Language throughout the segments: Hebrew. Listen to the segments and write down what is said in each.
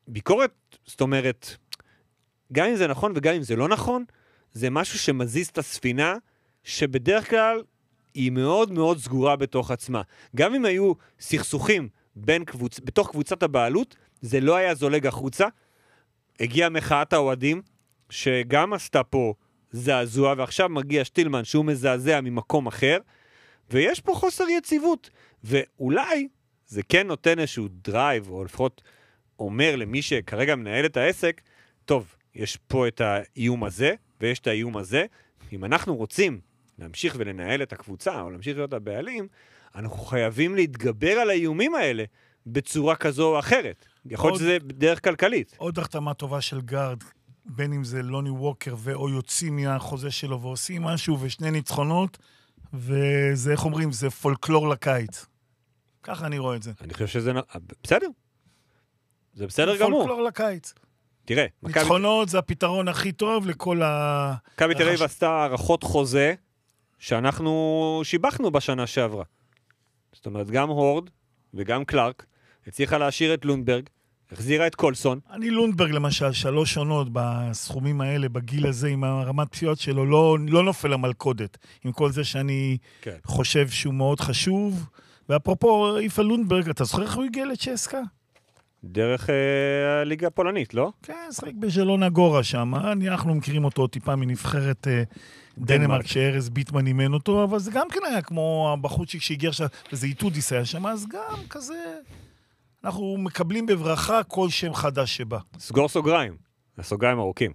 ביקורת, זאת אומרת, גם אם זה נכון וגם אם זה לא נכון, זה משהו שמזיז את הספינה, שבדרך כלל היא מאוד מאוד סגורה בתוך עצמה. גם אם היו סכסוכים בתוך קבוצת הבעלות, זה לא היה זולג החוצה. הגיעה מחאת האוהדים, שגם עשתה פה זעזוע, ועכשיו מגיע שטילמן שהוא מזעזע ממקום אחר, ויש פה חוסר יציבות. ואולי זה כן נותן איזשהו דרייב, או לפחות אומר למי שכרגע מנהל את העסק, טוב, יש פה את האיום הזה, ויש את האיום הזה. אם אנחנו רוצים להמשיך ולנהל את הקבוצה, או להמשיך להיות הבעלים, אנחנו חייבים להתגבר על האיומים האלה, בצורה כזו או אחרת. יכול להיות שזה דרך כלכלית. עוד החתמה טובה של גארד, בין אם זה לוני ווקר, או יוצאים מהחוזה שלו, ועושים משהו, ושני ניצחונות, וזה, איך אומרים, זה פולקלור לקיץ. ככה אני רואה את זה. אני חושב שזה בסדר. זה בסדר גמור. פולקלור לקיץ. תראה, ניצחונות זה הפתרון הכי טוב לכל ה... מכבי תל אביב עשתה הערכות חוזה שאנחנו שיבחנו בשנה שעברה. זאת אומרת, גם הורד וגם קלארק הצליחה להשאיר את לונדברג, החזירה את קולסון. אני לונדברג למשל, 3 עונות בסכומים האלה, בגיל הזה, עם הרמת פציעות שלו, לא נופל למלכודת. עם כל זה שאני חושב שהוא מאוד חשוב. ואפרופו, איפה לונדברג, אתה זוכר איך הוא הגיע לצ'סקה? דרך הליגה הפולנית, לא? כן, שחק בז'לונה גורה שם. אנחנו מכירים אותו טיפה מנבחרת דנמרק, שארז ביטמן אימן אותו, אבל זה גם כן היה כמו הבחוצ'יק שהגיע שם, וזה איתודיס היה שם, אז גם כזה, אנחנו מקבלים בברכה כל שם חדש שבא. סגור סוגריים, הסוגריים ארוכים.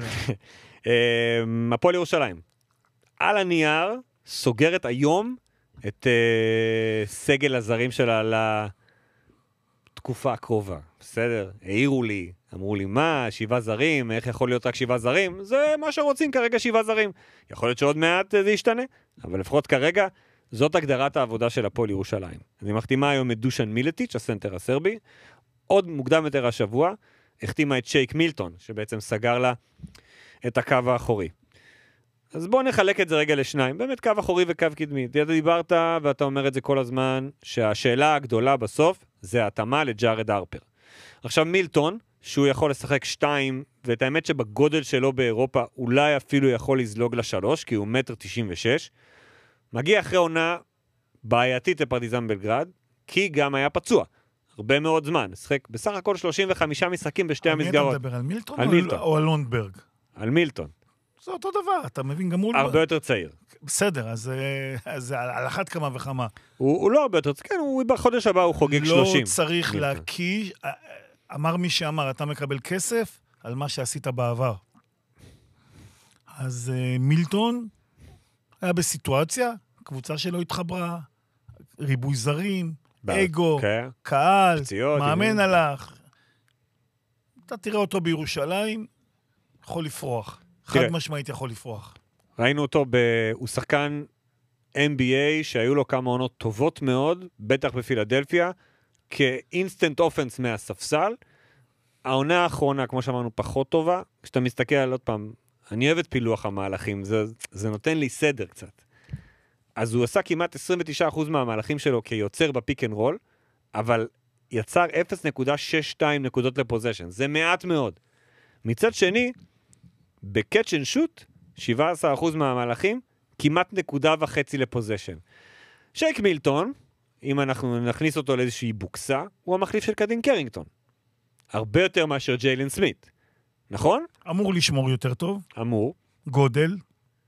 הפועל ירושלים. על הנייר סוגרת היום את סגל הזרים שלה לתקופה הקרובה. בסדר? העירו לי, אמרו לי, מה, 7 זרים? איך יכול להיות רק 7 זרים? זה מה שרוצים כרגע 7 זרים. יכול להיות שעוד מעט זה ישתנה, אבל לפחות כרגע זאת הגדרת העבודה של הפועל ירושלים. אני מחתימה היום את דושן מילטיץ', הסנטר הסרבי. עוד מוקדם יותר השבוע, החתימה את שייק מילטון, שבעצם סגר לה את הקו האחורי. אז בואו נחלק את זה רגע לשניים. באמת קו אחורי וקו קדמי. אתה דיברת, ואתה אומר את זה כל הזמן, שהשאלה הגדולה בסוף זה התאמה לג'ארד הרפר. עכשיו מילטון, שהוא יכול לשחק 2, ואת האמת שבגודל שלו באירופה, אולי אפילו יכול לזלוג ל3, כי הוא 1.96 מטר, מגיע אחרי עונה בעייתית לפרטיזן בלגרד, כי גם היה פצוע. הרבה מאוד זמן. שחק בסך הכל 35 משחקים בשתי המסגרות. אתה מדבר על מילטון, על מילטון. או על לונדברג? על מילטון. זה אותו דבר, אתה מבין גם מול... הרבה יותר צעיר. בסדר, אז על אחת כמה וכמה. הוא לא הרבה יותר צעיר, כן, בחודש הבא הוא חוגג 30. לא צריך להקיש, אמר מי שאמר, אתה מקבל כסף על מה שעשית בעבר. אז מילטון היה בסיטואציה, קבוצה שלו התחברה, ריבוי זרים, אגו, קהל, מאמן הלך. אתה תראה אותו בירושלים, יכול לפרוח. חד משמעית יכול לפרוח. ראינו אותו, הוא שחקן NBA שהיו לו כמה עונות טובות מאוד, בטח בפילדלפיה, כאינסטנט אופנס מהספסל. העונה האחרונה, כמו שאמרנו, פחות טובה. כשאתה מסתכל על עוד פעם, אני אוהב את פילוח המהלכים, זה נותן לי סדר קצת. אז הוא עשה כמעט 29% מהמהלכים שלו כיוצר בפיק אנד רול, אבל יצר 0.62 נקודות לפוזיישן. זה מעט מאוד. מצד שני, בקאץ' אנד שוט, 17% מהמהלכים, כמעט 1.5 לפוזיישן. שייק מילטון, אם אנחנו נכניס אותו לאיזושהי בוקסה, הוא המחליף של קדין קרינגטון. הרבה יותר מאשר ג'יילן סמית. נכון? אמור לשמור יותר טוב. אמור. גודל.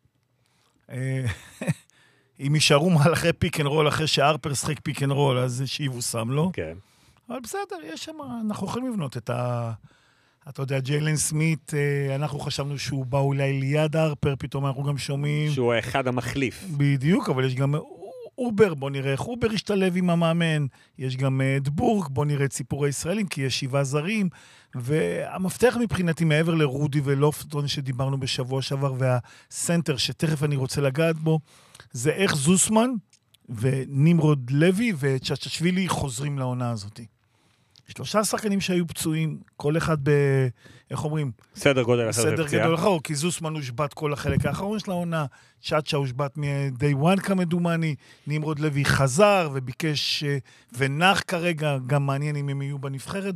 אם יישארו מהלכי פיק אנד רול אחרי שהארפר שחק פיק אנד רול, אז שיבוסם לו. כן. אבל בסדר, יש שם, אנחנו יכולים לבנות את אתה יודע, ג'יילן סמית, אנחנו חשבנו שהוא בא אולי ליד הארפר, פתאום אנחנו גם שומעים... שהוא האחד המחליף. בדיוק, אבל יש גם אובר, בוא נראה איך אובר ישתלב עם המאמן, יש גם דבורג, בוא נראה את סיפורי ישראלים, כי יש 7 זרים, והמפתח מבחינתי מעבר לרודי ולופטון שדיברנו בשבוע שעבר, והסנטר שתכף אני רוצה לגעת בו, זה איך זוסמן ונמרוד לוי וצ'צ'שווילי חוזרים לעונה הזאת. 3 שחקנים שהיו פצועים, כל אחד איך אומרים? סדר גודל אחר. סדר גדול אחר, כי זוסמן הושבת כל החלק האחרון של העונה, צ'צ'ה הושבת מ-day one כמדומני, נמרוד לוי חזר וביקש ונח כרגע, גם מעניין אם הם יהיו בנבחרת